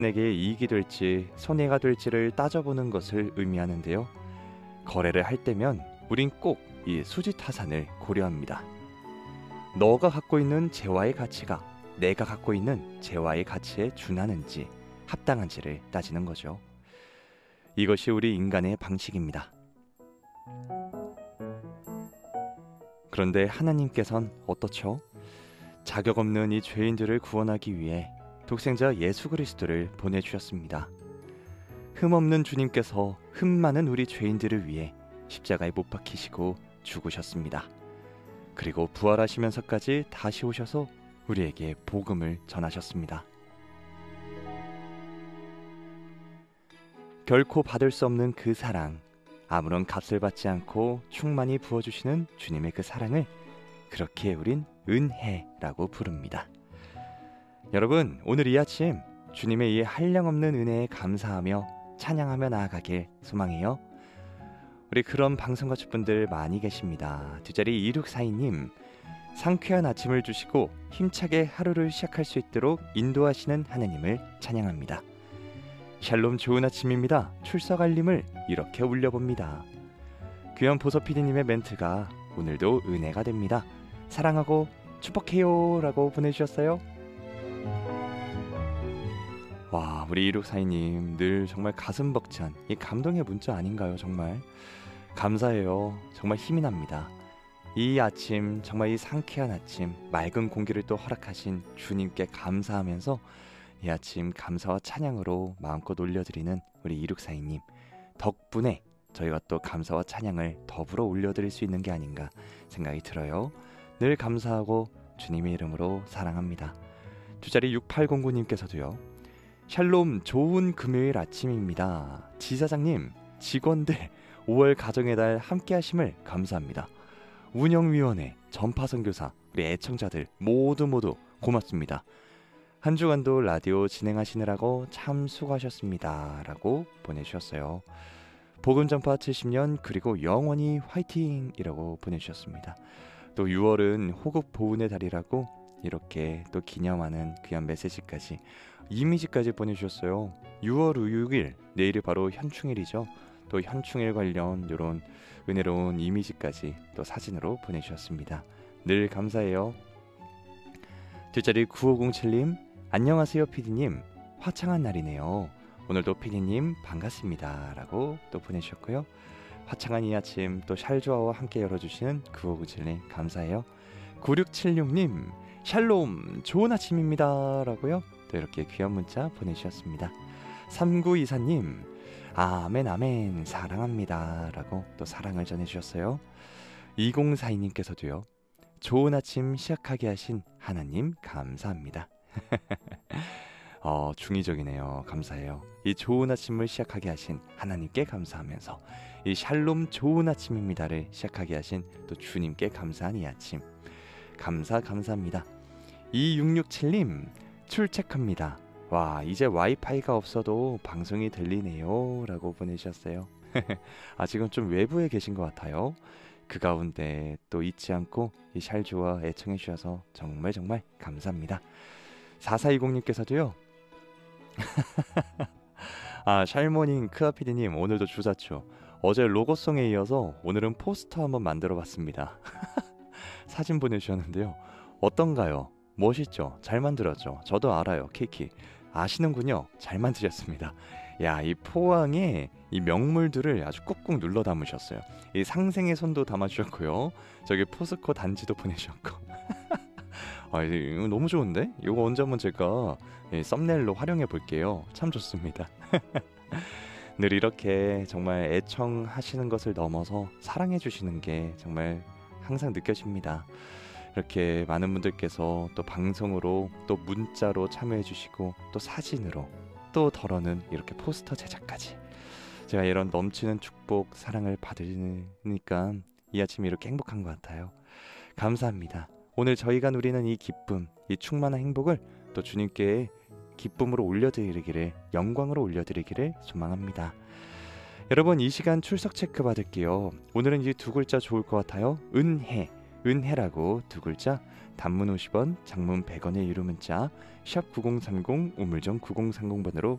내게 이익이 될지 손해가 될지를 따져보는 것을 의미하는데요. 거래를 할 때면 우린 꼭 이 수지타산을 고려합니다. 너가 갖고 있는 재화의 가치가 내가 갖고 있는 재화의 가치에 준하는지 합당한지를 따지는 거죠. 이것이 우리 인간의 방식입니다. 그런데 하나님께선 어떻죠? 자격 없는 이 죄인들을 구원하기 위해 독생자 예수 그리스도를 보내주셨습니다. 흠없는 주님께서 흠 많은 우리 죄인들을 위해 십자가에 못 박히시고 죽으셨습니다. 그리고 부활하시면서까지 다시 오셔서 우리에게 복음을 전하셨습니다. 결코 받을 수 없는 그 사랑, 아무런 값을 받지 않고 충만히 부어주시는 주님의 그 사랑을 그렇게 우린 은혜라고 부릅니다. 여러분, 오늘 이 아침 주님의 이 한량없는 은혜에 감사하며 찬양하며 나아가길 소망해요. 우리 그런 방송 가족분들 많이 계십니다. 뒷자리 2642님, 상쾌한 아침을 주시고 힘차게 하루를 시작할 수 있도록 인도하시는 하나님을 찬양합니다. 샬롬 좋은 아침입니다. 출석 알림을 이렇게 울려봅니다. 귀한 보서PD님의 멘트가 오늘도 은혜가 됩니다. 사랑하고 축복해요 라고 보내주셨어요. 와, 우리 2642님 늘 정말 가슴 벅찬 이 감동의 문자 아닌가요? 정말 감사해요. 정말 힘이 납니다. 이 아침, 정말 이 상쾌한 아침, 맑은 공기를 또 허락하신 주님께 감사하면서 이 아침 감사와 찬양으로 마음껏 올려드리는 우리 2642님 덕분에 저희가 또 감사와 찬양을 더불어 올려드릴 수 있는 게 아닌가 생각이 들어요. 늘 감사하고 주님의 이름으로 사랑합니다. 뒷자리 6809님께서도요. 샬롬 좋은 금요일 아침입니다. 지사장님, 직원들 5월 가정의 달 함께 하심을 감사합니다. 운영위원회, 전파선교사, 우리 애청자들 모두 고맙습니다. 한 주간도 라디오 진행하시느라고 참 수고하셨습니다 라고 보내주셨어요. 복음전파 70년 그리고 영원히 화이팅 이라고 보내주셨습니다. 또 6월은 호국 보훈의 달이라고 이렇게 또 기념하는 귀한 메시지까지 이미지까지 보내주셨어요. 6월 6일 내일이 바로 현충일이죠. 또 현충일 관련 이런 은혜로운 이미지까지 또 사진으로 보내주셨습니다. 늘 감사해요. 뒷자리 9507님, 안녕하세요 PD님, 화창한 날이네요. 오늘도 PD님 반갑습니다 라고 또 보내주셨고요. 화창한 이 아침 또 샬조아와 함께 열어주시는 9507님 감사해요. 9676님, 샬롬 좋은 아침입니다 라고요. 또 이렇게 귀한 문자 보내주셨습니다. 3924님, 아멘 아멘 사랑합니다 라고 또 사랑을 전해주셨어요. 2042님께서도요. 좋은 아침 시작하게 하신 하나님 감사합니다. 중의적이네요. 감사해요. 이 좋은 아침을 시작하게 하신 하나님께 감사하면서 이 샬롬 좋은 아침입니다를 시작하게 하신 또 주님께 감사한 이 아침 감사합니다. 2667님 출첵합니다. 와, 이제 와이파이가 없어도 방송이 들리네요 라고 보내주셨어요. 지금 좀 외부에 계신 것 같아요. 그 가운데 또 잊지 않고 이 샬조와 애청해 주셔서 정말 감사합니다. 4420님께서도요. 샬모닝 크아피디님 오늘도 주자초. 어제 로고송에 이어서 오늘은 포스터 한번 만들어 봤습니다. 사진 보내주셨는데요. 어떤가요? 멋있죠? 잘 만들었죠? 저도 알아요. 키키 아시는군요. 잘 만드셨습니다. 야, 이 포항에 이 명물들을 아주 꾹꾹 눌러 담으셨어요. 이 상생의 손도 담아주셨고요. 저기 포스코 단지도 보내주셨고. 이거 너무 좋은데? 이거 언제 한번 제가 썸네일로 활용해 볼게요. 참 좋습니다. 늘 이렇게 정말 애청하시는 것을 넘어서 사랑해 주시는 게 정말 항상 느껴집니다. 이렇게 많은 분들께서 또 방송으로 또 문자로 참여해 주시고 또 사진으로 또 덜어는 이렇게 포스터 제작까지 제가 이런 넘치는 축복 사랑을 받으니까 이 아침이 이렇게 행복한 것 같아요. 감사합니다. 오늘 저희가 누리는 이 기쁨, 이 충만한 행복을 또 주님께 기쁨으로 올려드리기를, 영광으로 올려드리기를 소망합니다. 여러분, 이 시간 출석 체크 받을게요. 오늘은 이 두 글자 좋을 것 같아요. 은혜라고 두 글자 단문 50원, 장문 100원의 유료 문자 샵 9030 우물정 9030번으로